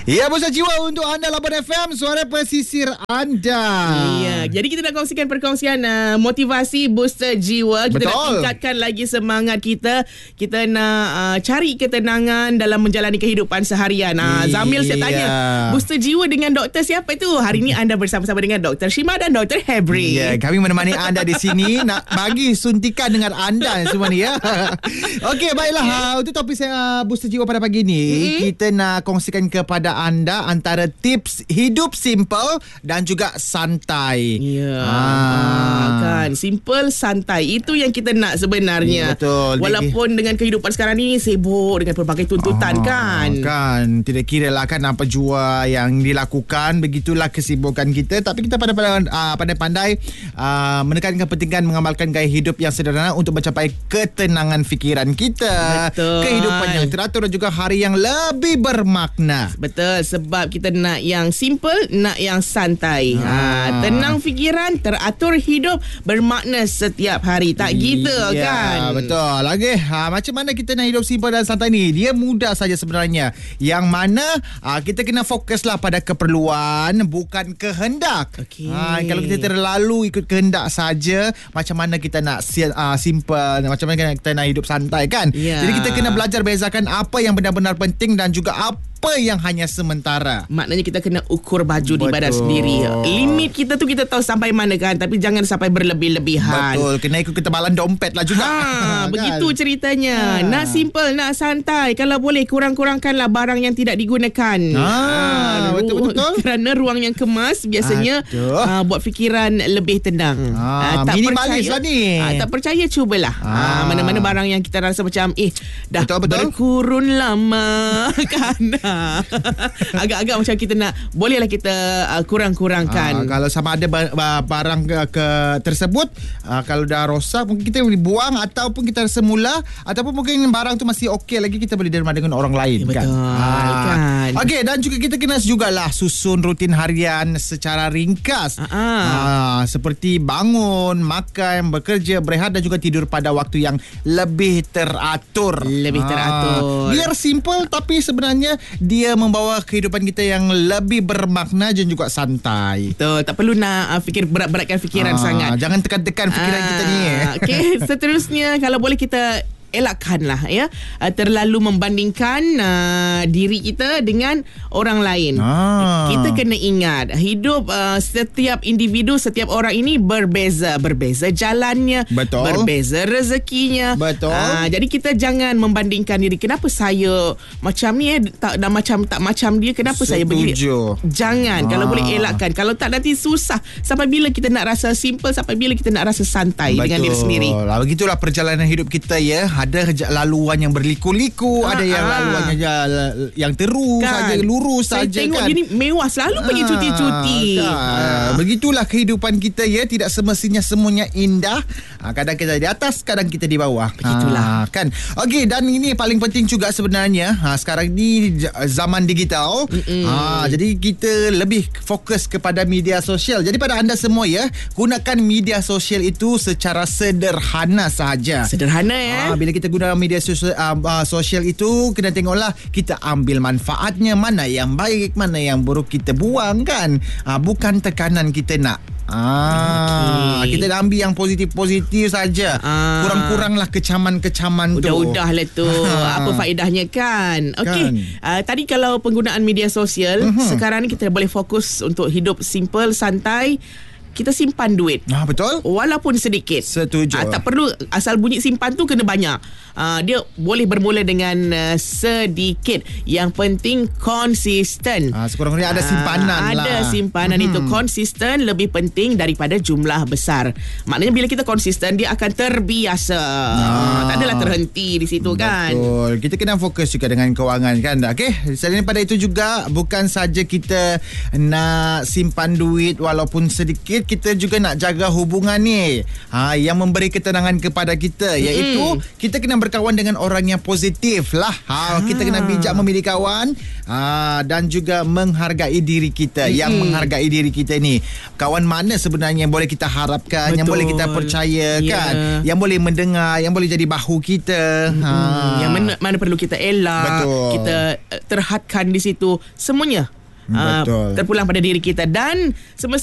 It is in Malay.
Ya, Bosan Jiwa untuk anda Lapan FM, suara pesisir anda. Ya, jadi kita nak kongsikan perkongsian motivasi booster jiwa. Kita nak tingkatkan lagi semangat kita. Kita nak cari ketenangan dalam menjalani kehidupan seharian. Zamil, saya tanya, booster jiwa dengan doktor siapa itu? Hari ini anda bersama-sama dengan Dr. Shima dan Dr. Hebri. Ya, kami menemani anda di sini nak bagi suntikan dengan anda semua ni ya. Okey, baiklah. Untuk topik saya booster jiwa pada pagi ni, kita nak kongsikan kepada anda antara tips hidup simple dan juga santai. Ya. Kan, simple, santai. Itu yang kita nak sebenarnya. Ya, betul. Walaupun dengan kehidupan sekarang ni sibuk dengan pelbagai tuntutan kan. Kan, tidak kira lah kan apa jua yang dilakukan, begitulah kesibukan kita. Tapi kita pandai-pandai menekankan kepentingan mengamalkan gaya hidup yang sederhana untuk mencapai ketenangan fikiran kita. Betul. Kehidupan yang teratur dan juga hari yang lebih bermakna. Betul, sebab kita nak yang simple, nak yang santai. Tenang fikiran, teratur hidup, bermakna setiap hari. Tak gitu kan? Betul. Lagi, macam mana kita nak hidup simple dan santai ni? Dia mudah saja sebenarnya. Yang mana kita kena fokuslah pada keperluan, bukan kehendak. Kalau kita terlalu ikut kehendak saja, macam mana kita nak simple, macam mana kita nak hidup santai kan? Jadi kita kena belajar bezakan apa yang benar-benar penting dan juga apa yang hanya sementara. Maknanya kita kena ukur baju di badan sendiri. Limit kita tu kita tahu sampai mana kan, tapi jangan sampai berlebih-lebihan. Betul, kena ikut ketebalan dompet lah juga. Begitu ceritanya. Nak simple, nak santai. Kalau boleh kurang-kurangkanlah barang yang tidak digunakan. Betul-betul. Kerana ruang yang kemas biasanya buat fikiran lebih tenang. Tak minimalis lah ni. Tak percaya, cubalah. Mana-mana barang yang kita rasa macam dah betul. berkurun lama kan. Agak-agak macam kita nak, bolehlah kita kurang-kurangkan. Kalau sama ada barang tersebut kalau dah rosak, mungkin kita boleh buang, ataupun kita semula, ataupun mungkin barang tu masih okey lagi, kita boleh derma dengan orang lain. Betul, kan. Okey, dan juga kita kena jugalah susun rutin harian secara ringkas. Seperti bangun, makan, bekerja, berehat dan juga tidur pada waktu yang lebih teratur. Biar simple, tapi sebenarnya dia membawa kehidupan kita yang lebih bermakna dan juga santai. Betul, tak perlu nak fikir berat-beratkan fikiran sangat. Jangan tekan-tekan fikiran kita ni. Okey, seterusnya kalau boleh kita elakkanlah terlalu membandingkan diri kita dengan orang lain. Kita kena ingat, hidup setiap individu, setiap orang ini berbeza jalannya, berbeza rezekinya. Jadi kita jangan membandingkan diri. Kenapa saya macam ni tak macam dia, kenapa saya begini? Jangan. Kalau boleh elakkan. Kalau tak, nanti susah. Sampai bila kita nak rasa simple, sampai bila kita nak rasa santai dengan diri sendiri. Begitulah perjalanan hidup kita ya. Ada laluan yang berliku-liku, ada yang laluan yang terus saja, lurus saja kan. Saya tengok dia ni mewah, selalu pergi cuti-cuti. Begitulah kehidupan kita ya, tidak semestinya semuanya indah. Kadang kita di atas, kadang kita di bawah. Begitulah kan. Okey, dan ini paling penting juga sebenarnya. Sekarang ni zaman digital. Jadi kita lebih fokus kepada media sosial. Jadi pada anda semua ya, gunakan media sosial itu secara sederhana sahaja. Sederhana ya. Bila kita guna media sosial itu, kena tengoklah kita ambil manfaatnya, mana yang baik, mana yang buruk kita buang kan. Bukan tekanan kita nak. Kita dah ambil yang positif-positif saja. Kurang-kuranglah kecaman-kecaman tu. Udahlah tu. Apa faedahnya kan? Okey. Tadi kalau penggunaan media sosial, sekarang ni kita boleh fokus untuk hidup simple, santai. Kita simpan duit. Betul. Walaupun sedikit. Setuju. Tak perlu asal bunyi simpan tu kena banyak. Dia boleh bermula dengan sedikit. Yang penting konsisten. Sekurang-kurangnya ada simpanan lah. Ada simpanan itu. Konsisten lebih penting daripada jumlah besar. Maknanya bila kita konsisten, dia akan terbiasa. Tak adalah terhenti di situ. Betul. Kan. Betul. Kita kena fokus juga dengan kewangan kan. Okey. Selain daripada itu juga, bukan saja kita nak simpan duit walaupun sedikit, kita juga nak jaga hubungan ni. Yang memberi ketenangan kepada kita, iaitu kita kena berkawan dengan orang yang positif lah. Kita kena bijak memilih kawan, dan juga menghargai diri kita. Yang menghargai diri kita ni, kawan mana sebenarnya yang boleh kita harapkan, yang boleh kita percaya, kan, yang boleh mendengar, yang boleh jadi bahu kita, yang mana perlu kita elak, kita terhadkan di situ. Semuanya terpulang pada diri kita. Dan